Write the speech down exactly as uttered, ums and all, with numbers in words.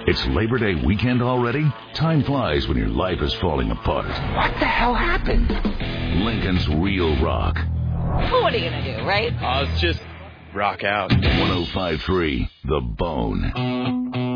It's Labor Day weekend already? Time flies when your life is falling apart. What the hell happened? Lincoln's Real Rock. Well, what are you going to do, right? I'll just rock out. one oh five point three The Bone.